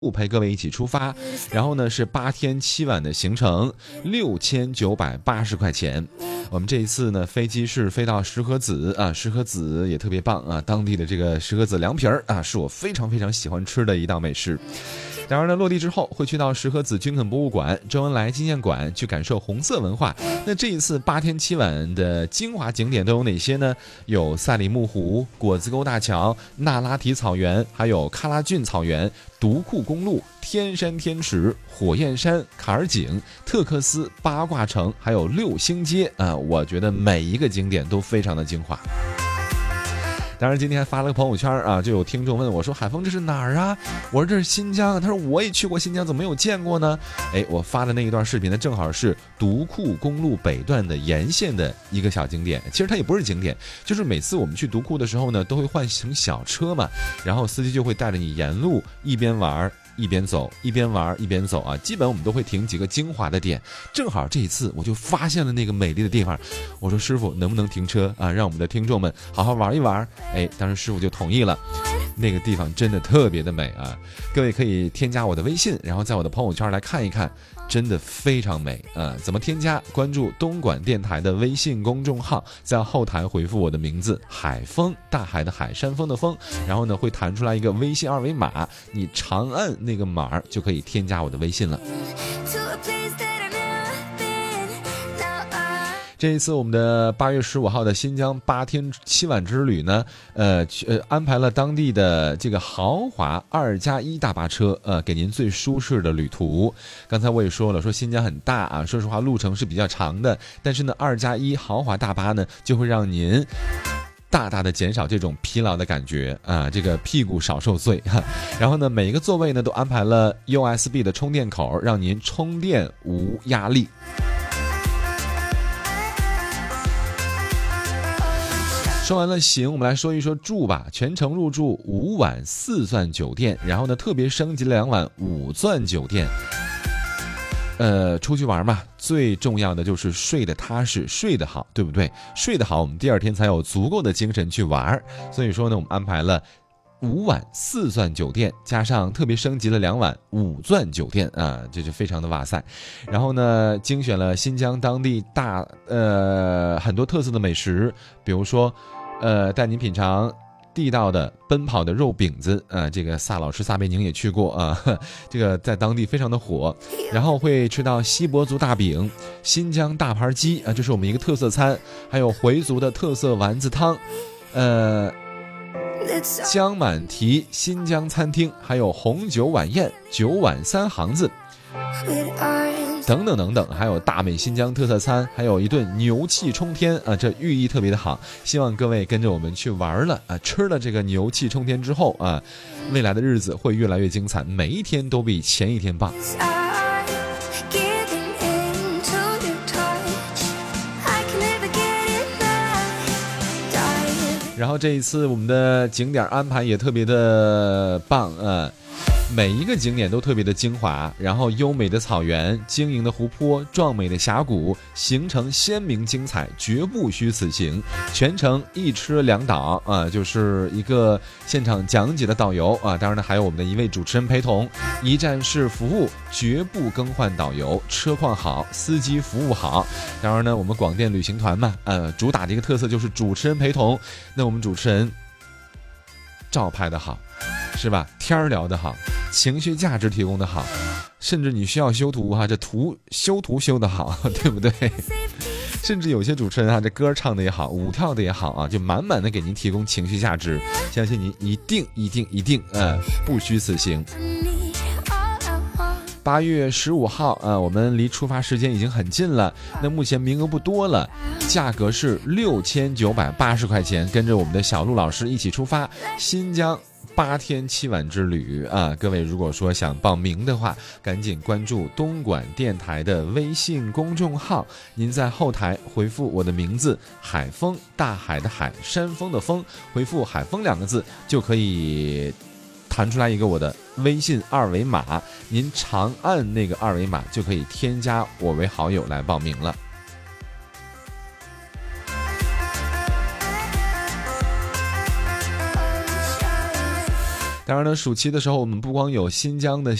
陪各位一起出发，然后呢是8天7晚的行程，6980块钱。我们这一次呢飞机是飞到石河子啊，石河子也特别棒啊，当地的这个石河子凉皮儿啊是我非常非常喜欢吃的一道美食。当然呢，落地之后会去到石河子军垦博物馆、周恩来纪念馆去感受红色文化。那这一次8天7晚的精华景点都有哪些呢？有赛里木湖、果子沟大桥、那拉提草原，还有喀拉峻草原、独库公路、天山天池、火焰山、卡尔井、特克斯、八卦城，还有六星街啊！我觉得每一个景点都非常的精华。当然今天还发了个朋友圈啊，就有听众问我说：“海峰，这是哪儿啊？”我说：“这是新疆。”他说：“我也去过新疆，怎么没有见过呢？”我发的那一段视频呢，正好是独库公路北段的沿线的一个小景点。其实它也不是景点，就是每次我们去独库的时候呢，都会换乘小车嘛，然后司机就会带着你沿路一边玩一边走，一边玩一边走啊，基本我们都会停几个精华的点。正好这一次我就发现了那个美丽的地方，我说师傅能不能停车啊，让我们的听众们好好玩一玩。当时师傅就同意了。那个地方真的特别的美啊，各位可以添加我的微信，然后在我的朋友圈来看一看，真的非常美啊！怎么添加？关注东莞电台的微信公众号，在后台回复我的名字海峰，大海的海，山峰的峰，然后呢会弹出来一个微信二维码，你长按那个码就可以添加我的微信了。这一次我们的8月15号的新疆8天7晚之旅呢，安排了当地的这个豪华2+1大巴车，给您最舒适的旅途。刚才我也说了，说新疆很大啊，说实话路程是比较长的，但是呢2+1豪华大巴呢就会让您大大的减少这种疲劳的感觉啊，这个屁股少受罪哈。然后呢，每一个座位呢都安排了 USB 的充电口，让您充电无压力。说完了行，我们来说一说住吧。全程入住5晚4钻酒店，然后呢特别升级了2晚5钻酒店。出去玩嘛，最重要的就是睡得踏实，睡得好，对不对？睡得好，我们第二天才有足够的精神去玩。所以说呢，我们安排了5晚4钻酒店，加上特别升级了2晚5钻酒店啊，这就非常的哇塞。然后呢，精选了新疆当地很多特色的美食，比如说带您品尝地道的奔跑的肉饼子啊，这个萨老师撒贝宁也去过啊，这个在当地非常的火。然后会吃到锡伯族大饼、新疆大盘鸡啊，这是我们一个特色餐，还有回族的特色丸子汤，江满提新疆餐厅，还有红酒晚宴、9碗3行子。等等等等，还有大美新疆特色餐，还有一顿牛气冲天啊，这寓意特别的好。希望各位跟着我们去玩了啊，吃了这个牛气冲天之后啊，未来的日子会越来越精彩，每一天都比前一天棒。然后这一次我们的景点安排也特别的棒啊。每一个景点都特别的精华，然后优美的草原、晶莹的湖泊、壮美的峡谷，行程鲜明精彩，绝不虚此行。全程1吃2导啊，就是一个现场讲解的导游啊，当然呢还有我们的一位主持人陪同，一站式服务，绝不更换导游，车况好，司机服务好。当然呢，我们广电旅行团嘛，主打的一个特色就是主持人陪同。那我们主持人照拍的好，是吧？天儿聊得好，情绪价值提供的好，甚至你需要修图这修图修得好，对不对？甚至有些主持人这歌唱的也好，舞跳的也好啊，就满满的给您提供情绪价值，相信您一定不虚此行。8月15号我们离出发时间已经很近了，那目前名额不多了，价格是6980块钱，跟着我们的小陆老师一起出发新疆8天7晚之旅啊！各位如果说想报名的话，赶紧关注东莞电台的微信公众号，您在后台回复我的名字海峰，大海的海，山峰的峰，回复海峰2个字就可以弹出来一个我的微信二维码，您长按那个二维码就可以添加我为好友来报名了。当当然呢，暑期的时候我们不光有新疆的